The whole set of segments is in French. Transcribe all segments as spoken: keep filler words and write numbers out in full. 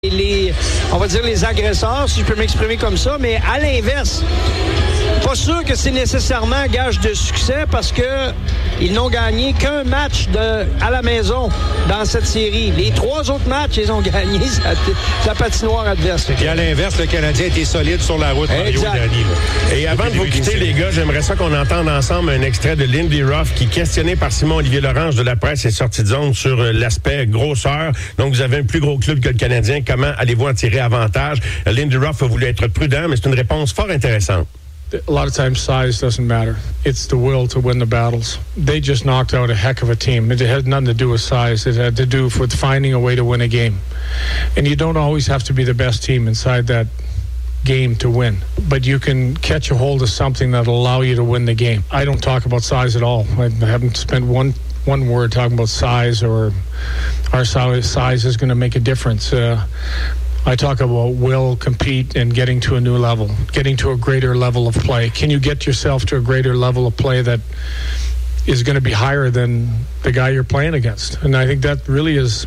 les, on va dire les agresseurs, si je peux m'exprimer comme ça, mais à l'inverse, pas sûr que c'est nécessairement gage de succès parce que ils n'ont gagné qu'un match de, à la maison dans cette série. Les trois autres matchs, ils ont gagné sa patinoire adverse. Et à l'inverse, le Canadien était solide sur la route, Mario Dani. Et avant de vous quitter, les gars, j'aimerais ça qu'on entende ensemble un extrait de Lindy Ruff qui, questionné par Simon-Olivier Lorange de la presse, est sorti de zone sur l'aspect grosseur. Donc, vous avez un plus gros club que le Canadien. Comment allez-vous en tirer avantage? Lindy Ruff a voulu être prudent, mais c'est une réponse fort intéressante. A lot of times size doesn't matter. It's the will to win the battles. They just knocked out a heck of a team. It had nothing to do with size. It had to do with finding a way to win a game. And you don't always have to be the best team inside that game to win. But you can catch a hold of something that'll allow you to win the game. I don't talk about size at all. I haven't spent one one word talking about size or our size is going to make a difference. Uh, I talk about will, compete, and getting to a new level, getting to a greater level of play. Can you get yourself to a greater level of play that is going to be higher than the guy you're playing against? And I think that really is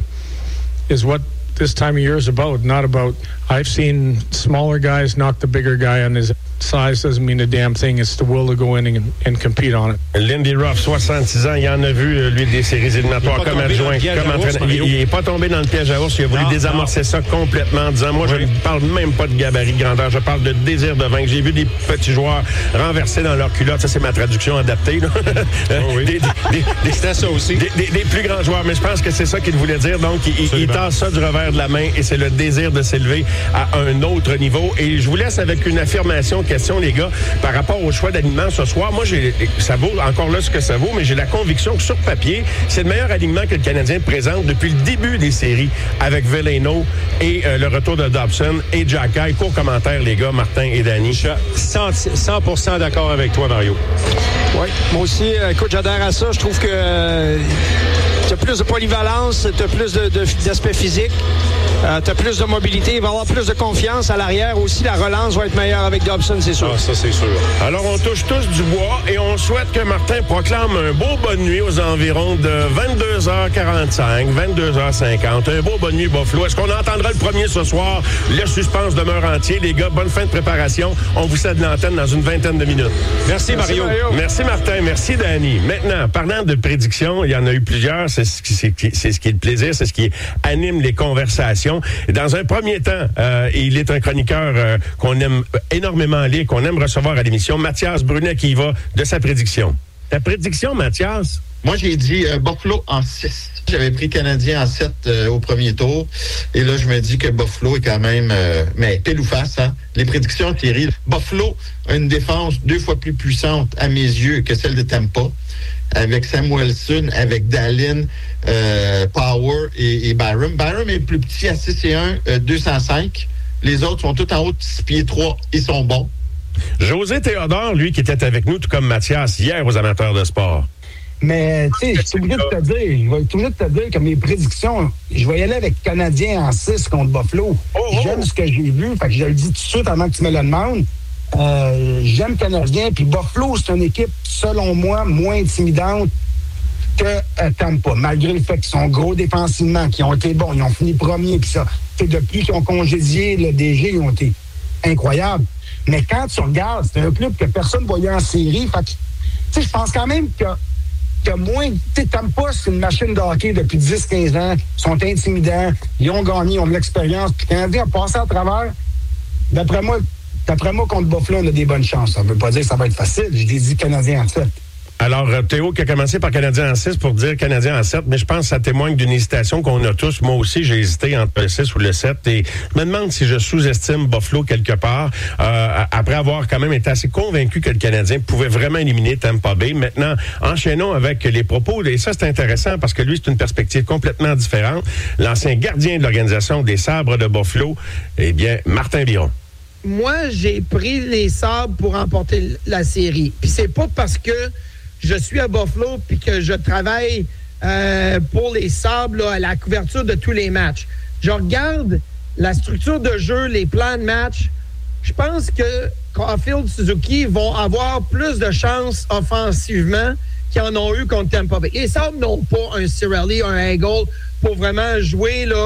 is what this time of year is about, not about... I've seen smaller guys knock the bigger guy on his size. Doesn't mean a damn thing. It's the will to go in and, and compete on it. Lindy Ruff, soixante-six ans, il en a vu, lui, des séries éliminatoires comme adjoint, comme entraîneur. Il n'est pas tombé dans le piège à ours. Il a voulu non, désamorcer non. ça complètement en disant, moi, oui. je ne parle même pas de gabarit, de grandeur. Je parle de désir de vaincre. J'ai vu des petits joueurs renversés dans leur culotte. Ça, c'est ma traduction adaptée. Là. Oh, oui. des, des, des, des, C'était ça aussi. Des, des, des plus grands joueurs. Mais je pense que c'est ça qu'il voulait dire. Donc, il, il tasse ça du revers de la main et c'est le désir de s'élever à un autre niveau. Et je vous laisse avec une affirmation, question, les gars, par rapport au choix d'alignement ce soir. Moi, j'ai, ça vaut encore là ce que ça vaut, mais j'ai la conviction que sur papier, c'est le meilleur alignement que le Canadien présente depuis le début des séries avec Veleno et euh, le retour de Dobson et Xhekaj. Court commentaire, les gars, Martin et Danny. Je suis cent pour cent d'accord avec toi, Mario. Oui, moi aussi, écoute, j'adhère à ça. Je trouve que euh, tu as plus de polyvalence, tu as plus de, de, d'aspect physique. Euh, tu as plus de mobilité, il va y avoir plus de confiance à l'arrière. Aussi, la relance va être meilleure avec Dobson, c'est sûr. Ah, ça, c'est sûr. Alors, on touche tous du bois et on souhaite que Martin proclame un beau bonne nuit aux environs de vingt-deux heures quarante-cinq, vingt-deux heures cinquante. Un beau bonne nuit, Buffalo. Est-ce qu'on entendra le premier ce soir? Le suspense demeure entier. Les gars, bonne fin de préparation. On vous cède l'antenne dans une vingtaine de minutes. Merci, Merci Mario. Mario. Merci, Martin. Merci, Danny. Maintenant, parlant de prédictions, il y en a eu plusieurs. C'est ce qui, c'est, c'est ce qui est le plaisir, c'est ce qui anime les conversations. Dans un premier temps, euh, il est un chroniqueur euh, qu'on aime énormément lire, qu'on aime recevoir à l'émission, Mathias Brunet, qui y va de sa prédiction. Ta prédiction, Mathias? Moi, j'ai dit euh, Buffalo en six. J'avais pris Canadien en sept euh, au premier tour. Et là, je me dis que Buffalo est quand même... Euh, mais pile ou face, hein? Les prédictions de Thierry. Buffalo a une défense deux fois plus puissante, à mes yeux, que celle de Tampa. Avec Samuelson, avec Dallin, euh, Power et, et Byram. Byram est plus petit à six et un, euh, deux cent cinq. Les autres sont tous en haut de six pieds trois. Ils sont bons. José Théodore, lui, qui était avec nous, tout comme Mathias, hier aux amateurs de sport. Mais, tu sais, je suis obligé de te dire, je vais obligé de te dire que mes prédictions, je vais y aller avec Canadien en six contre Buffalo. Oh, oh. J'aime ce que j'ai vu, fait que je le dis tout de suite avant que tu me le demandes. Euh, j'aime Canadien, puis Buffalo, c'est une équipe, selon moi, moins intimidante que euh, Tampa, malgré le fait qu'ils sont gros défensivement, qu'ils ont été bons, ils ont fini premier, puis ça, c'est depuis qu'ils ont congédié le D G, ils ont été incroyables. Mais quand tu regardes, c'est un club que personne ne voyait en série, fait que, tu sais, je pense quand même que, que moins, tu sais, Tampa, c'est une machine de hockey depuis dix quinze ans, ils sont intimidants, ils ont gagné, ils ont de l'expérience, puis Canadien a passé à travers, d'après moi, D'après moi, contre Buffalo, on a des bonnes chances. Ça ne veut pas dire que ça va être facile. Je l'ai dit Canadien en sept. Alors, Théo qui a commencé par Canadien en six pour dire Canadien en sept, mais je pense que ça témoigne d'une hésitation qu'on a tous. Moi aussi, j'ai hésité entre le six ou le sept et je me demande si je sous-estime Buffalo quelque part, euh, après avoir quand même été assez convaincu que le Canadien pouvait vraiment éliminer Tampa Bay. Maintenant, enchaînons avec les propos, et ça, c'est intéressant parce que lui, c'est une perspective complètement différente. L'ancien gardien de l'organisation des Sabres de Buffalo, eh bien, Martin Biron. Moi, j'ai pris les Sabres pour remporter la série. Puis c'est pas parce que je suis à Buffalo puis que je travaille euh, pour les Sabres là, à la couverture de tous les matchs. Je regarde la structure de jeu, les plans de match. Je pense que Caulfield, Suzuki vont avoir plus de chances offensivement qu'ils en ont eu contre Tampa Bay. Les Sabres n'ont pas un Cirelli, un Hagel pour vraiment jouer là,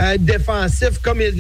euh, défensif comme il